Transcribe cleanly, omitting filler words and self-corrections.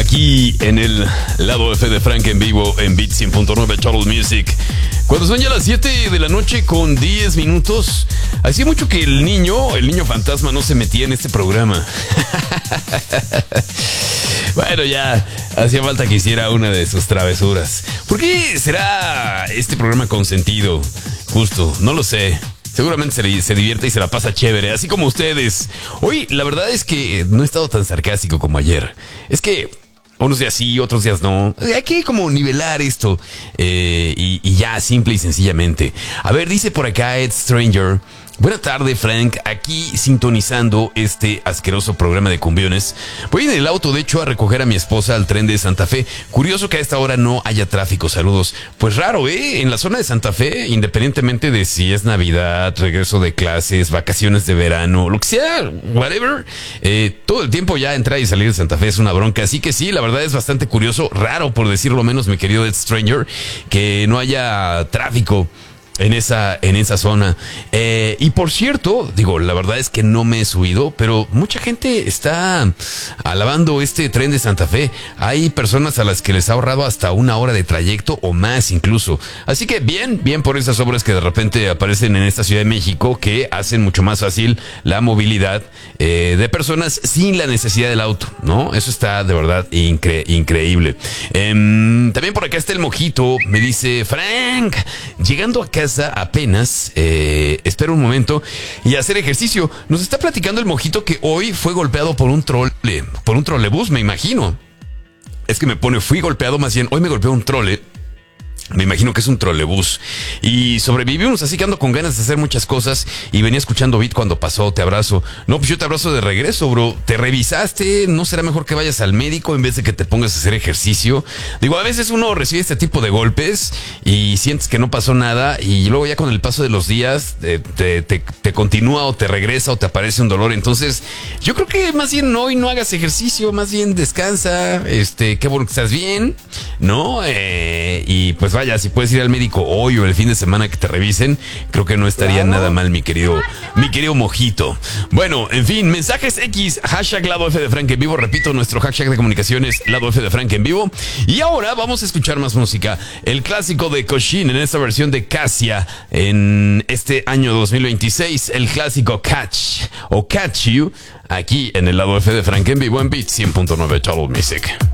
Aquí en el lado F de Frank en vivo en Beat 100.9 Total Music. Cuando son ya las 7 de la noche con 10 minutos, hacía mucho que el niño fantasma no se metía en este programa. Bueno, ya hacía falta que hiciera una de sus travesuras. ¿Por qué será este programa consentido? Justo, no lo sé. Seguramente se divierte y se la pasa chévere, así como ustedes. Hoy, la verdad es que no he estado tan sarcástico como ayer. Es que unos días sí, otros días no. Hay que como nivelar esto. Y ya, simple y sencillamente. A ver, dice por acá Ed Stranger. Buena tarde, Frank. Aquí sintonizando este asqueroso programa de cumbiones. Voy en el auto, de hecho, a recoger a mi esposa al tren de Santa Fe. Curioso que a esta hora no haya tráfico. Saludos. Pues raro, ¿eh? En la zona de Santa Fe, independientemente de si es Navidad, regreso de clases, vacaciones de verano, lo que sea, whatever, todo el tiempo ya entrar y salir de Santa Fe es una bronca. Así que sí, la verdad es bastante curioso, raro por decirlo menos, mi querido Ed Stranger, que no haya tráfico en esa zona. Y por cierto, digo, la verdad es que no me he subido, pero mucha gente está alabando este tren de Santa Fe. Hay personas a las que les ha ahorrado hasta 1 hora de trayecto o más incluso. Así que bien por esas obras que de repente aparecen en esta Ciudad de México, que hacen mucho más fácil la movilidad de personas sin la necesidad del auto, ¿no? Eso está de verdad increíble. También por acá está el Mojito. Me dice: Frank, llegando a casa apenas, espera un momento y hacer ejercicio. Nos está platicando el Mojito que hoy fue golpeado por un trolebús, me imagino. Es que me pone, fui golpeado, más bien, hoy me golpeó un trole. Me imagino que es un trolebús. Y sobrevivimos, así que ando con ganas de hacer muchas cosas. Y venía escuchando Beat cuando pasó. Te abrazo. No, pues yo te abrazo de regreso, bro. ¿Te revisaste? ¿No será mejor que vayas al médico en vez de que te pongas a hacer ejercicio? Digo, a veces uno recibe este tipo de golpes y sientes que no pasó nada, y luego ya con el paso de los días te continúa o te regresa o te aparece un dolor. Entonces yo creo que más bien hoy no hagas ejercicio, más bien descansa. Qué bueno que estás bien, ¿no? Y pues vaya, si puedes ir al médico hoy o el fin de semana que te revisen, creo que no estaría nada mal, mi querido Mojito. Bueno, en fin, mensajes X, hashtag Lado F de Frank en vivo. Repito, nuestro hashtag de comunicaciones, Lado F de Frank en vivo. Y ahora vamos a escuchar más música. El clásico de Koshin en esta versión de Cassia en este año 2026. El clásico Catch o Catch You, aquí en el Lado F de Frank en vivo en Beat 100.9 Total Music.